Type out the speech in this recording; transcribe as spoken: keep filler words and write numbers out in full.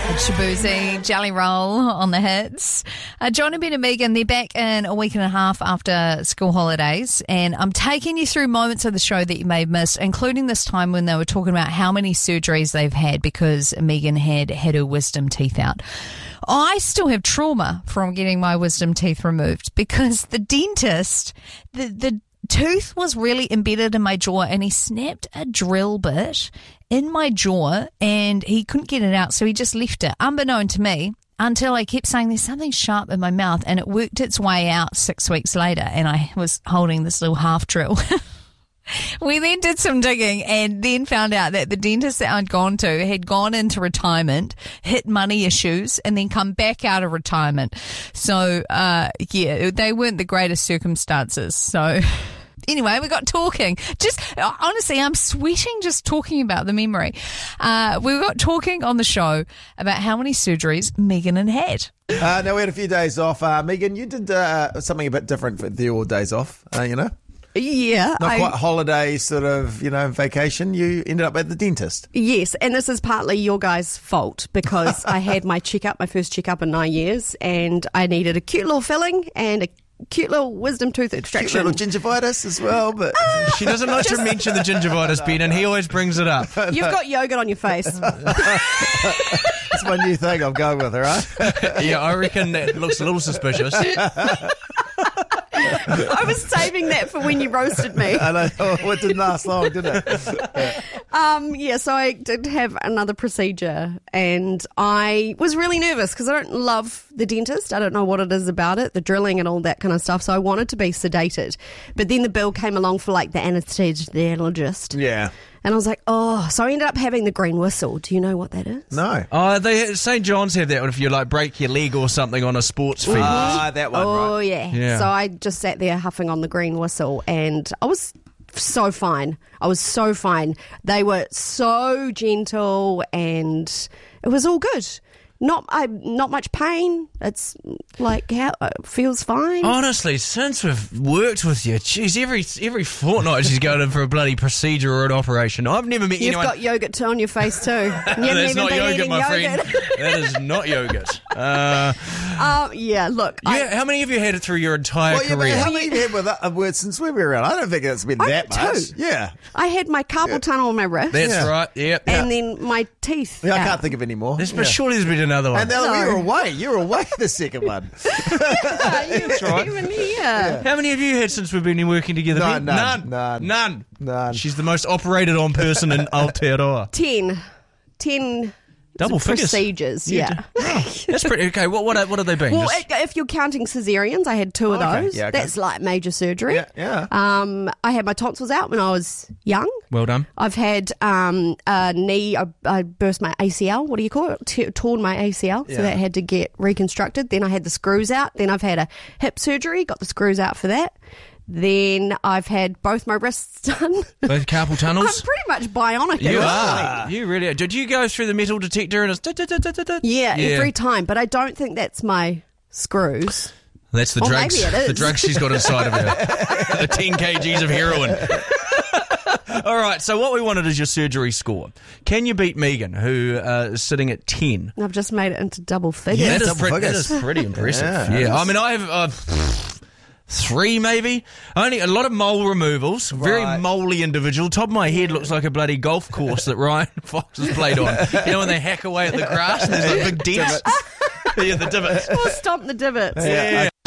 Shaboozey, Jelly Roll on the hits. Uh, John and Ben and Megan, they're back in a week and a half after school holidays, and I'm taking you through moments of the show that you may have missed, including this time when they were talking about how many surgeries they've had because Megan had had her wisdom teeth out. I still have trauma from getting my wisdom teeth removed because the dentist, the, the tooth was really embedded in my jaw and he snapped a drill bit in my jaw and he couldn't get it out, so he just left it, unbeknown to me, until I kept saying there's something sharp in my mouth, and it worked its way out six weeks later and I was holding this little half drill. We then did some digging and then found out that the dentist that I'd gone to had gone into retirement, hit money issues, and then come back out of retirement. So, uh, yeah, they weren't the greatest circumstances. So, anyway, we got talking. Just, honestly, I'm sweating just talking about the memory. Uh, we got talking on the show about how many surgeries Megan had had. Uh, now, we had a few days off. Uh, Megan, you did uh, something a bit different for your days off, uh, you know? Yeah. Not I, quite holiday sort of, you know, vacation. You ended up at the dentist. Yes, and this is partly your guys' fault because I had my checkup, my first checkup in nine years, and I needed a cute little filling and a cute little wisdom tooth extraction. Cute little gingivitis as well, but Uh, She doesn't like to mention the gingivitis, Ben, and he always brings it up. You've got yogurt on your face. it's my new thing. I'm going with, all right? Yeah, I reckon that looks a little suspicious. I was saving that for when you roasted me. I know. Oh, it didn't last long, did it? Um, yeah, so I did have another procedure and I was really nervous because I don't love the dentist. I don't know what it is about it, the drilling and all that kind of stuff. So I wanted to be sedated. But then the bill came along for like the anesthesiologist. Yeah. And I was like, oh, so I ended up having the green whistle. Do you know what that is? No. Oh, they Saint John's have that if you like break your leg or something on a sports field. Ah, that one, Oh, right. yeah. Yeah. So I just sat there huffing on the green whistle and I was so fine. I was so fine. They were so gentle and it was all good. Not I, not much pain. It's like how it feels fine. Honestly, since we've worked with you, geez, every every fortnight she's going in for a bloody procedure or an operation. I've never met You've anyone. got yogurt too on your face too. You haven't That's even not been yogurt, eating my yogurt. friend. That is not yogurt. Uh, Um, yeah, look. I, yeah, how many have you had it through your entire Well, yeah, but career? how many have you had with uh, words since we've been around? I don't think it's been I that had much. two. Yeah. I had my carpal tunnel on my wrist. That's Yeah. right. Yep. and then my teeth. Yeah, I out. can't think of any more. There's, yeah. but surely there's been another one. And now No. you were away. You were away the second one. That's right. Even here. How many have you had since we've been working together? None, Ben? none, None. none. None. None. She's the most operated on person in Aotearoa. Ten. Ten Double figures. procedures, yeah. That's pretty okay. What what are, what have they been? Well, Just- if you're counting cesareans, I had two of Okay, those. yeah, okay. That's like major surgery. Yeah, yeah. Um, I had my tonsils out when I was young. well done. I've had um, a knee, I, I burst my A C L, what do you call it? T- torn my A C L, Yeah. so that had to get reconstructed. Then I had the screws out. Then I've had a hip surgery, got the screws out for that. Then I've had both my wrists done. Both carpal I'm tunnels. pretty much bionic at You this are. point. You really are. Did you go through the metal detector and it's... da- da- da- da- da- da? Yeah, every time. But I don't think that's my screws. That's the Or drugs. maybe it is. The drugs she's got inside of her. The ten kgs of heroin. All right, so what we wanted is your surgery score. Can you beat Megan, who uh, is sitting at ten? I've just made it into double figures. Yeah, that, is double pre- that figures. is pretty impressive. Yeah. Yeah, I mean, I have uh, three maybe. Only a lot of mole removals. Very Right. moly individual. Top of my head looks like a bloody golf course that Ryan Fox has played on. You know when they hack away at the grass and there's like big dents? Yeah, the divots. We'll stomp the divots. Yeah.